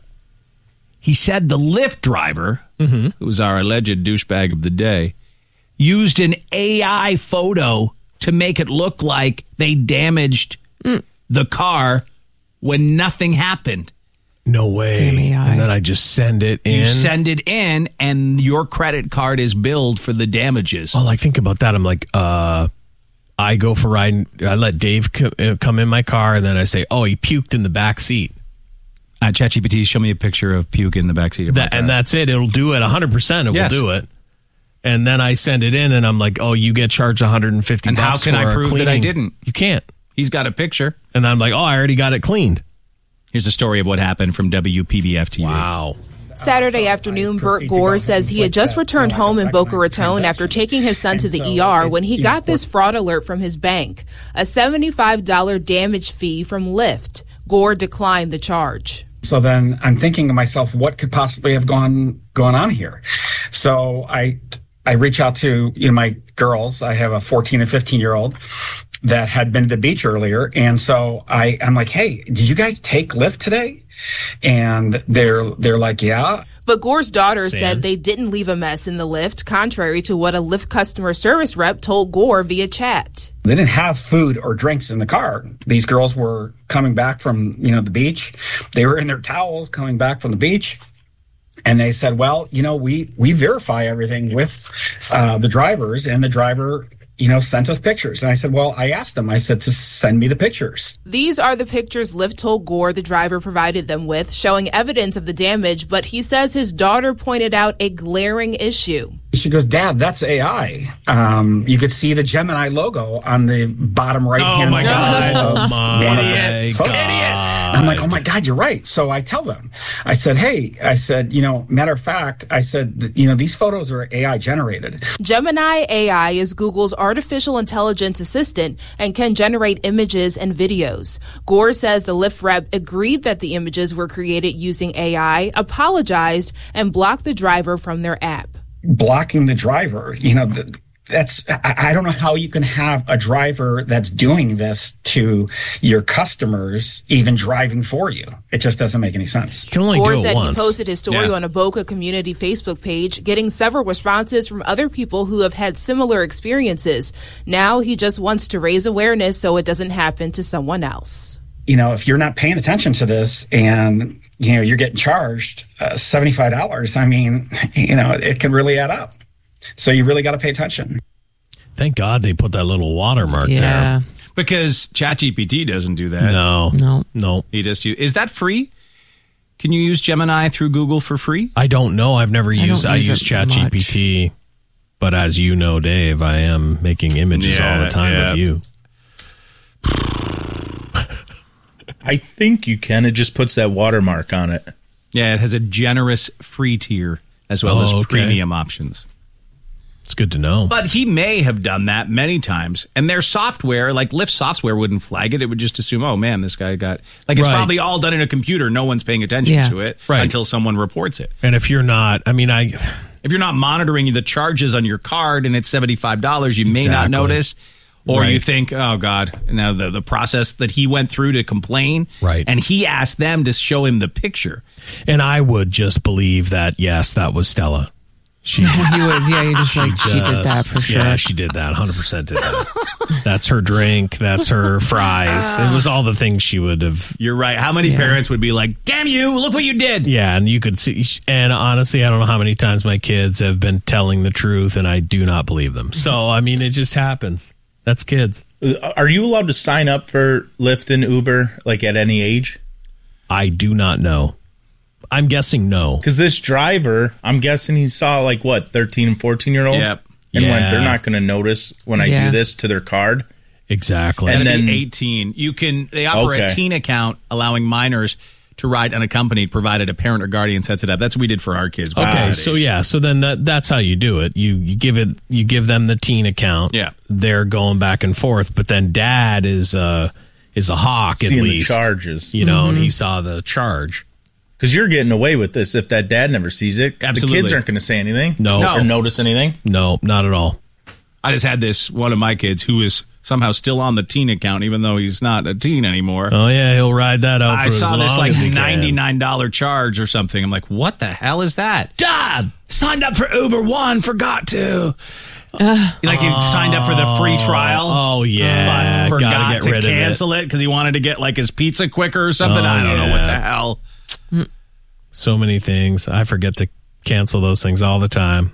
He said the Lyft driver, who was our alleged douchebag of the day, used an AI photo to make it look like they damaged the car when nothing happened. No way. And then I just send it in. You send it in, and your credit card is billed for the damages. Well, I think about that. I'm like, I go for a ride. I let Dave come in my car, and then I say, oh, he puked in the back seat. ChatGPT, show me a picture of puke in the back seat of my car. And that's it. It'll do it 100%. It will do it. And then I send it in, and I'm like, oh, you get charged $150. And how can I prove that I didn't? You can't. He's got a picture. And I'm like, oh, I already got it cleaned. Here's the story of what happened from WPBF TV. Wow. Saturday afternoon, Bert Gore says he had just returned home in Boca Raton after taking his son to the ER when he got this fraud alert from his bank, a $75 damage fee from Lyft. Gore declined the charge. So then I'm thinking to myself, what could possibly have gone on here? So I reach out to my girls. I have a 14 and 15-year-old that had been to the beach earlier. And so I'm like, hey, did you guys take Lyft today? And they're like, yeah. But Gore's daughter said they didn't leave a mess in the Lyft, contrary to what a Lyft customer service rep told Gore via chat. They didn't have food or drinks in the car. These girls were coming back from, the beach. They were in their towels coming back from the beach. And they said, well, we verify everything with the drivers, and the driver, sent us pictures. And I said, well, I asked them, I said, to send me the pictures. These are the pictures Lyft told Gore the driver provided them with, showing evidence of the damage, but he says his daughter pointed out a glaring issue. She goes, Dad, that's AI. You could see the Gemini logo on the bottom right-hand side of one of the photos. And I'm like, oh my God, you're right. So I tell them, I said, matter of fact, I said, these photos are AI generated. Gemini AI is Google's artificial intelligence assistant and can generate images and videos. Gore says the Lyft rep agreed that the images were created using AI, apologized, and blocked the driver from their app. Blocking the driver, I don't know how you can have a driver that's doing this to your customers, even driving for you. It just doesn't make any sense. You can only Gore do it said once. He posted his story on a Boca community Facebook page, getting several responses from other people who have had similar experiences. Now he just wants to raise awareness so it doesn't happen to someone else. If you're not paying attention to this and you're getting charged $75, I mean, it can really add up. So you really got to pay attention. Thank God they put that little watermark there. Because ChatGPT doesn't do that. No. He just is that free? Can you use Gemini through Google for free? I don't know. I've never used. I use ChatGPT, but as you know, Dave, I am making images all the time of you. I think you can. It just puts that watermark on it. Yeah, it has a generous free tier as well as premium options. It's good to know. But he may have done that many times. And their software, like Lyft software, wouldn't flag it. It would just assume, oh, man, this guy got... Like, it's probably all done in a computer. No one's paying attention to it until someone reports it. And if you're not... If you're not monitoring the charges on your card and it's $75, you may not notice. Or you think, oh, God, now the process that he went through to complain. Right. And he asked them to show him the picture. And I would just believe that, yes, that was Stella. You would, you just like, she did that for sure. Yeah, she did that, 100% did that. That's her drink, that's her fries. It was all the things she would have. You're right. How many parents would be like, damn you, look what you did? Yeah, and you could see, and honestly, I don't know how many times my kids have been telling the truth, and I do not believe them. So, I mean, it just happens. That's kids. Are you allowed to sign up for Lyft and Uber, like, at any age? I do not know. I'm guessing no. Because this driver, I'm guessing he saw 13 and 14-year-olds. Yep. And went, they're not going to notice when I do this to their card. Exactly. And then 18. They offer a teen account allowing minors to ride unaccompanied, provided a parent or guardian sets it up. That's what we did for our kids. Okay, so then that's how you do it. You give them the teen account. Yeah, they're going back and forth, but then dad is a hawk seeing at least. The charges, and he saw the charge. Because you're getting away with this if that dad never sees it. Absolutely. The kids aren't going to say anything. No. Or notice anything. No, not at all. I just had one of my kids who is somehow still on the teen account, even though he's not a teen anymore. Oh, yeah, he'll ride that out for I as saw long this as he can. $99 charge or something. I'm like, what the hell is that? Dad, signed up for Uber One, forgot to. He signed up for the free trial. Oh, yeah. But forgot to cancel it because he wanted to get his pizza quicker or something. I don't know what the hell. So many things. I forget to cancel those things all the time.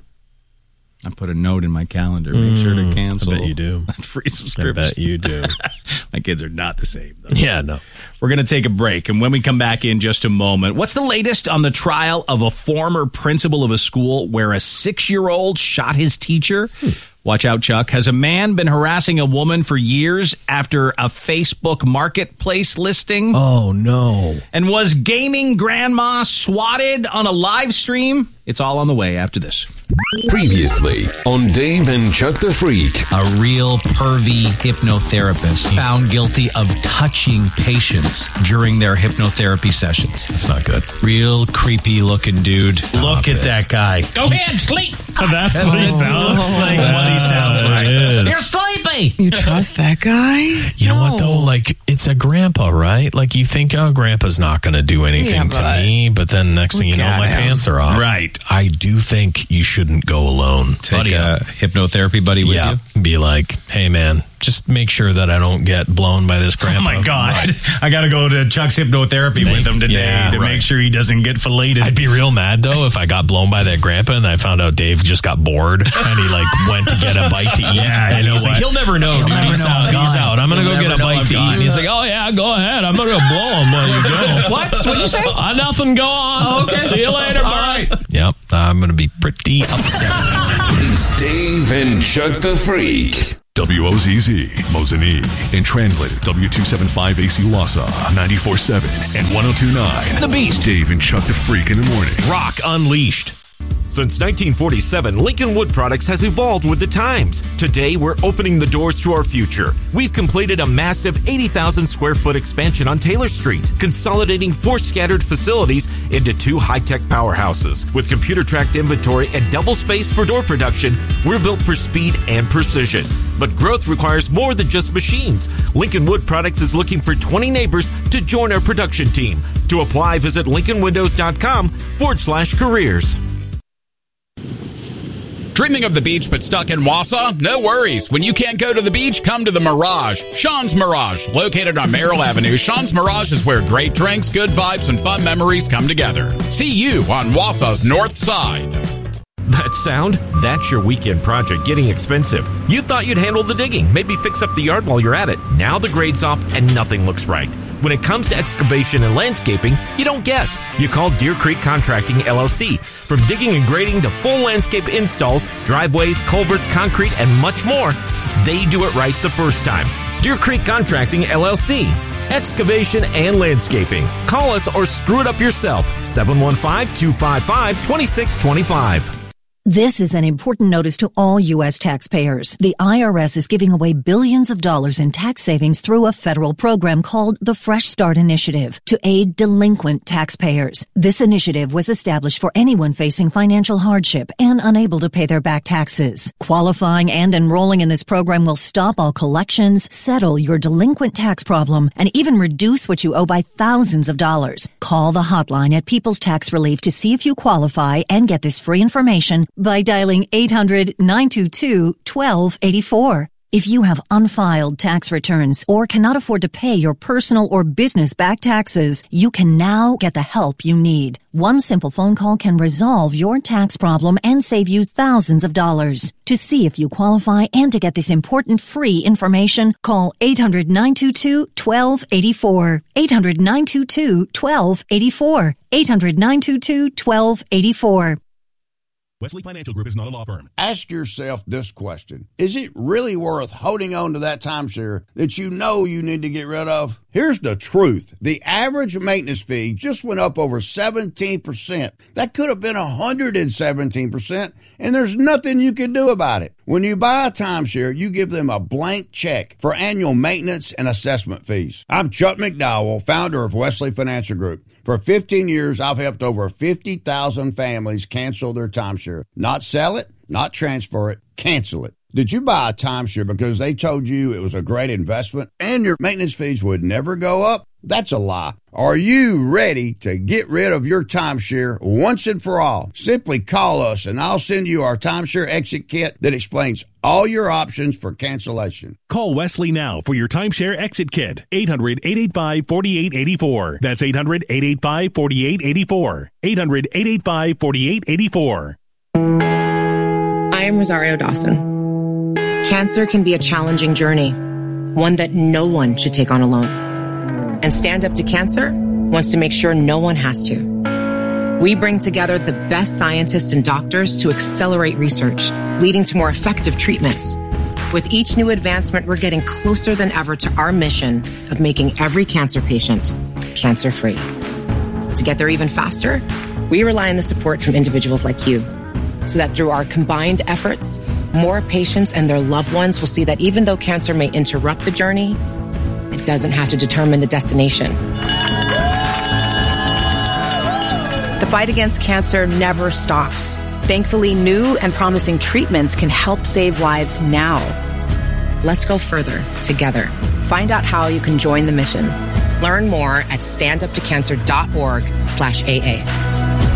I put a note in my calendar. Make sure to cancel. I bet you do. Free subscription. I bet you do. My kids are not the same, though. Yeah, no. We're going to take a break, and when we come back in just a moment, what's the latest on the trial of a former principal of a school where a 6-year-old shot his teacher? Watch out, Chuck. Has a man been harassing a woman for years after a Facebook marketplace listing? Oh, no. And was gaming grandma swatted on a live stream? It's all on the way after this. Previously on Dave and Chuck the Freak. A real pervy hypnotherapist found guilty of touching patients during their hypnotherapy sessions. That's not good. Real creepy looking dude. Look at that guy. Go ahead, sleep. That's what he sounds like. What he sounds like. You're sleepy. You trust that guy? You know what, though? It's a grandpa, right? You think, oh, grandpa's not going to do anything to me, but then next thing you know, my pants are off. Right. I do think you shouldn't go alone. Take a hypnotherapy buddy with you? Be like, hey, man, just make sure that I don't get blown by this grandpa. Oh, my God. Right. I got to go to Chuck's hypnotherapy with him today to make sure he doesn't get filleted. I'd be real mad, though, if I got blown by that grandpa and I found out Dave just got bored and he, went to get a bite to eat. Yeah, and he's like, he'll never know, dude. He's out. I'm going to go get a bite to eat. And he's like, oh, yeah, go ahead. I'm going to blow him while you go. What'd you say? Nothing. Go on. Oh, okay. See you later. All right. Yep. I'm going to be pretty upset. It's Dave and Chuck the Freak. WOZZ, Mosinee, and translated W275AC Lhasa, 94.7 and 102.9. The Beast. Dave and Chuck the Freak in the morning. Rock Unleashed. Since 1947, Lincoln Wood Products has evolved with the times. Today, we're opening the doors to our future. We've completed a massive 80,000 square foot expansion on Taylor Street, consolidating 4 scattered facilities into 2 high-tech powerhouses. With computer-tracked inventory and double space for door production, we're built for speed and precision. But growth requires more than just machines. Lincoln Wood Products is looking for 20 neighbors to join our production team. To apply, visit lincolnwindows.com/careers. Dreaming of the beach but stuck in Wausau? No worries. When you can't go to the beach, come to the Mirage. Sean's Mirage. Located on Merrill Avenue, Sean's Mirage is where great drinks, good vibes, and fun memories come together. See you on Wausau's north side. That sound? That's your weekend project getting expensive. You thought you'd handle the digging, maybe fix up the yard while you're at it. Now the grade's off and nothing looks right. When it comes to excavation and landscaping, you don't guess. You call Deer Creek Contracting, LLC. From digging and grading to full landscape installs, driveways, culverts, concrete, and much more, they do it right the first time. Deer Creek Contracting, LLC. Excavation and landscaping. Call us or screw it up yourself. 715-255-2625. This is an important notice to all U.S. taxpayers. The IRS is giving away billions of dollars in tax savings through a federal program called the Fresh Start Initiative to aid delinquent taxpayers. This initiative was established for anyone facing financial hardship and unable to pay their back taxes. Qualifying and enrolling in this program will stop all collections, settle your delinquent tax problem, and even reduce what you owe by thousands of dollars. Call the hotline at People's Tax Relief to see if you qualify and get this free information by dialing 800-922-1284. If you have unfiled tax returns or cannot afford to pay your personal or business back taxes, you can now get the help you need. One simple phone call can resolve your tax problem and save you thousands of dollars. To see if you qualify and to get this important free information, call 800-922-1284. 800-922-1284. 800-922-1284. Wesley Financial Group is not a law firm. Ask yourself this question. Is it really worth holding on to that timeshare that you know you need to get rid of? Here's the truth. The average maintenance fee just went up over 17%. That could have been 117%, and there's nothing you can do about it. When you buy a timeshare, you give them a blank check for annual maintenance and assessment fees. I'm Chuck McDowell, founder of Wesley Financial Group. For 15 years, I've helped over 50,000 families cancel their timeshare. Not sell it, not transfer it, cancel it. Did you buy a timeshare because they told you it was a great investment and your maintenance fees would never go up? That's a lie. Are you ready to get rid of your timeshare once and for all? Simply call us and I'll send you our timeshare exit kit that explains all your options for cancellation. Call Wesley now for your timeshare exit kit. 800-885-4884. That's 800-885-4884. 800-885-4884. I am Rosario Dawson. Cancer can be a challenging journey, one that no one should take on alone. And Stand Up to Cancer wants to make sure no one has to. We bring together the best scientists and doctors to accelerate research, leading to more effective treatments. With each new advancement, we're getting closer than ever to our mission of making every cancer patient cancer-free. To get there even faster, we rely on the support from individuals like you, so that through our combined efforts, more patients and their loved ones will see that even though cancer may interrupt the journey, it doesn't have to determine the destination. The fight against cancer never stops. Thankfully, new and promising treatments can help save lives now. Let's go further together. Find out how you can join the mission. Learn more at standuptocancer.org/AA.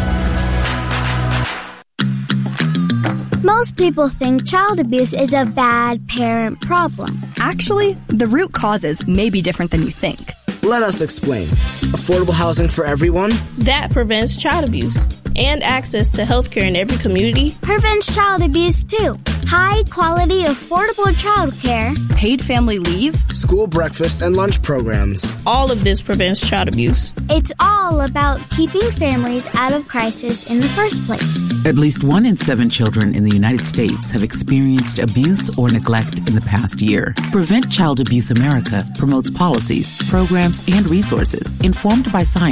Most people think child abuse is a bad parent problem. Actually, the root causes may be different than you think. Let us explain. Affordable housing for everyone? That prevents child abuse. And access to healthcare in every community prevents child abuse too. High quality, affordable childcare, paid family leave, school breakfast and lunch programs. All of this prevents child abuse. It's all about keeping families out of crisis in the first place. At least 1 in 7 children in the United States have experienced abuse or neglect in the past year. Prevent Child Abuse America promotes policies, programs, and resources informed by science